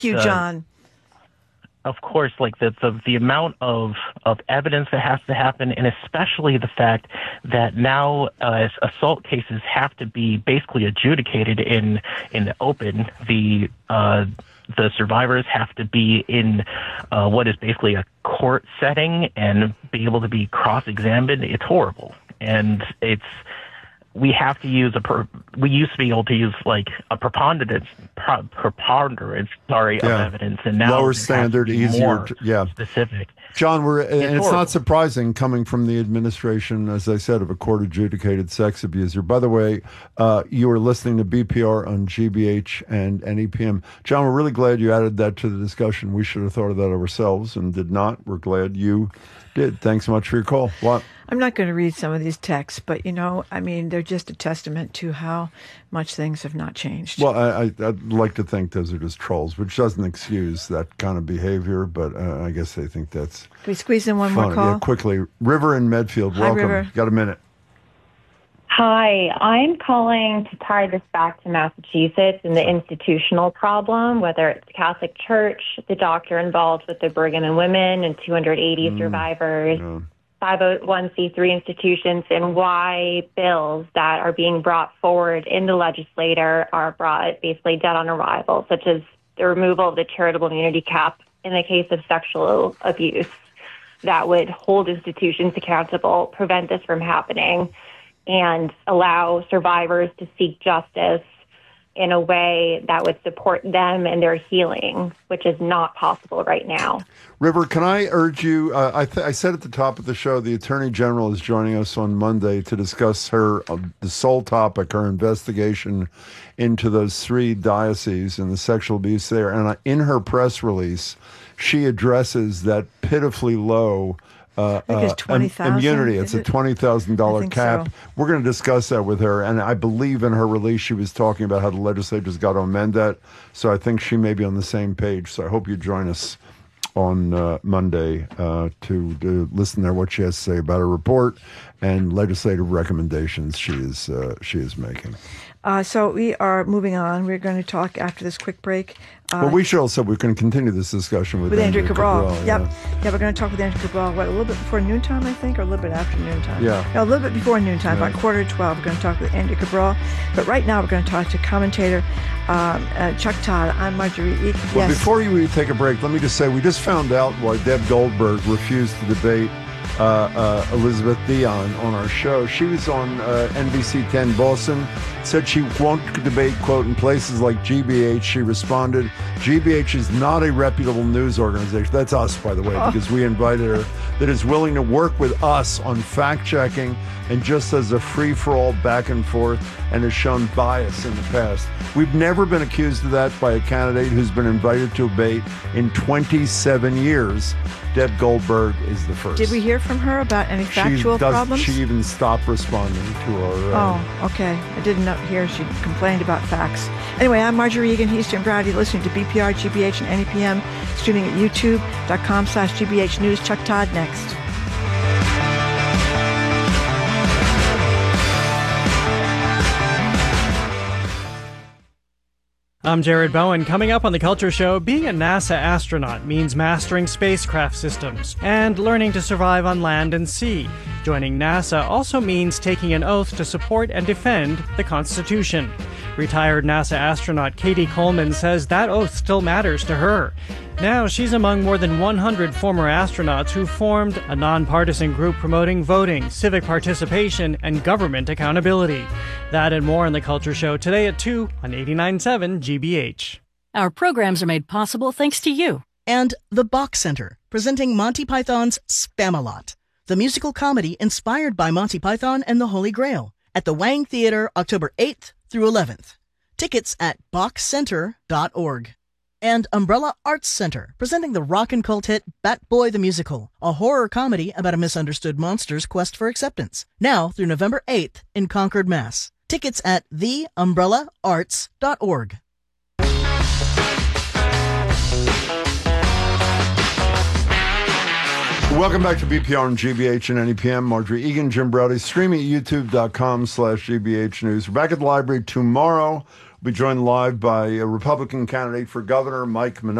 you, John. Of course, like the amount of evidence that has to happen, and especially the fact that now assault cases have to be basically adjudicated in the open. The survivors have to be in what is basically a court setting and be able to be cross-examined. It's horrible, and we have to use we used to be able to use like a preponderance of evidence, and now lower standard, easier, specific. John, it's not surprising coming from the administration, as I said, of a court-adjudicated sex abuser. By the way, you are listening to BPR on GBH and NEPM. John, we're really glad you added that to the discussion. We should have thought of that ourselves and did not. We're glad you did. Thanks so much for your call. What? I'm not going to read some of these texts, but, they're just a testament to how much things have not changed. Well, I'd like to think those are just trolls, which doesn't excuse that kind of behavior, but I guess they think that's Can we squeeze in one more call? Yeah, quickly. River in Medfield, welcome. Hi, River. Got a minute. Hi, I'm calling to tie this back to Massachusetts and the institutional problem, whether it's the Catholic Church, the doctor involved with the Brigham and Women and 280 survivors, 501c3 institutions, and why bills that are being brought forward in the legislature are brought basically dead on arrival, such as the removal of the charitable immunity cap in the case of sexual abuse that would hold institutions accountable, prevent this from happening, and allow survivors to seek justice in a way that would support them and their healing, which is not possible right now. River, can I urge you, I said at the top of the show, the Attorney General is joining us on Monday to discuss the sole topic, her investigation into those 3 dioceses and the sexual abuse there. And in her press release, she addresses that pitifully low immunity. It's a $20,000 cap. So. We're going to discuss that with her, and I believe in her release she was talking about how the legislature's got to amend that. So I think she may be on the same page. So I hope you join us on Monday to listen to what she has to say about her report and legislative recommendations she is making. So we are moving on. We're going to talk after this quick break. Well, we can continue this discussion with Andrew Cabral. Yep. Yeah, we're going to talk with Andrew Cabral, a little bit before noontime, I think, or a little bit after noontime? Yeah. No, a little bit before noontime, about 11:45. We're going to talk with Andrew Cabral. But right now, we're going to talk to commentator Chuck Todd. I'm Marjorie Eaton. Well, before we take a break, let me just say we just found out why Deb Goldberg refused to debate Elizabeth Dion on our show. She was on NBC 10 Boston, said she won't debate, quote, in places like GBH. She responded, GBH is not a reputable news organization. That's us, by the way, because we invited her, that is willing to work with us on fact-checking and just as a free-for-all back and forth and has shown bias in the past. We've never been accused of that by a candidate who's been invited to debate in 27 years. Deb Goldberg is the first. Did we hear from her about any factual problems? She even stopped responding to our... okay. I didn't hear she complained about facts. Anyway, I'm Marjorie Egan. He's Jim Browdy, listening to BPR, GBH, and NEPM, streaming at youtube.com/GBH News. Chuck Todd next. I'm Jared Bowen. Coming up on The Culture Show, being a NASA astronaut means mastering spacecraft systems and learning to survive on land and sea. Joining NASA also means taking an oath to support and defend the Constitution. Retired NASA astronaut Katie Coleman says that oath still matters to her. Now she's among more than 100 former astronauts who formed a nonpartisan group promoting voting, civic participation, and government accountability. That and more on The Culture Show today at 2 on 89.7 GBH. Our programs are made possible thanks to you. And the Bach Center, presenting Monty Python's Spamalot, the musical comedy inspired by Monty Python and the Holy Grail, at the Wang Theater October 8th through 11th. Tickets at bachcenter.org. And Umbrella Arts Center, presenting the rock and cult hit Bat Boy the Musical, a horror comedy about a misunderstood monster's quest for acceptance. Now through November 8th in Concord, Mass. Tickets at theumbrellaarts.org. Welcome back to BPR and GBH and NEPM. Marjorie Egan, Jim Browdy, streaming at youtube.com/GBH News. We're back at the library tomorrow We'll be joined live by a Republican candidate for governor, Mike Minogue.